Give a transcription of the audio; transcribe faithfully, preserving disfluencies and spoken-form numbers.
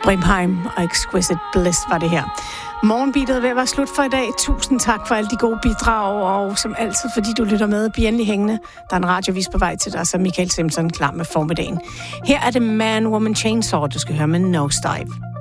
Brimheim og Exquisite Bliss var det her. Morgenbeatet er ved at være slut for i dag. Tusind tak for alle de gode bidrag, og som altid, fordi du lytter med. Bliv endelig hængende. Der er en radiovis på vej til dig, så Michael Simpson klar med formiddagen. Her er det Man, Woman, Chainsaw, du skal høre med Nosedive.